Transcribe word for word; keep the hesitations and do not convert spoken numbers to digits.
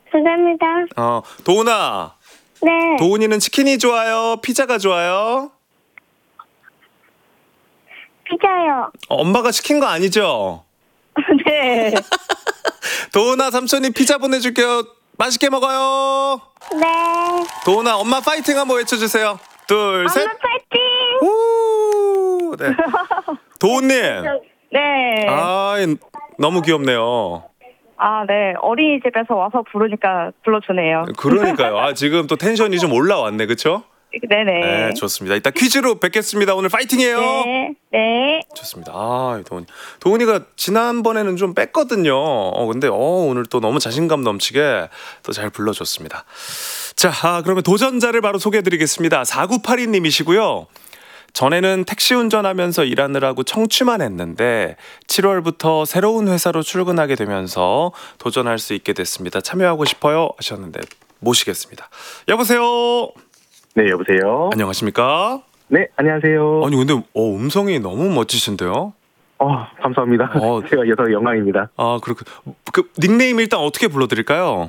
감사합니다. 어, 도훈아. 네. 도훈이는 치킨이 좋아요? 피자가 좋아요? 피자요. 어, 엄마가 시킨 거 아니죠? 네. 도훈아, 삼촌이 피자 보내줄게요. 맛있게 먹어요. 네. 도훈아, 엄마 파이팅 한번 외쳐주세요. 둘, 셋. 엄마 파이팅! 우! 네. 도훈님. 네. 아, 너무 귀엽네요. 아, 네. 어린이집에서 와서 부르니까 불러주네요. 그러니까요. 아, 지금 또 텐션이 좀 올라왔네, 그쵸? 네네. 네, 좋습니다. 이따 퀴즈로 뵙겠습니다. 오늘 파이팅이에요. 네. 네. 좋습니다. 아, 도훈이. 도훈이가 지난번에는 좀 뺐거든요. 어, 근데, 어, 오늘 또 너무 자신감 넘치게 또 잘 불러줬습니다. 자, 아, 그러면 도전자를 바로 소개해드리겠습니다. 사구팔이 님이시고요. 전에는 택시 운전하면서 일하느라고 청취만 했는데 칠월부터 새로운 회사로 출근하게 되면서 도전할 수 있게 됐습니다. 참여하고 싶어요 하셨는데 모시겠습니다. 여보세요. 네, 여보세요. 안녕하십니까? 네, 안녕하세요. 아니 근데 어, 음성이 너무 멋지신데요? 어, 감사합니다. 어. 제가 여성 영광입니다. 아 그렇군. 그 닉네임 일단 어떻게 불러드릴까요?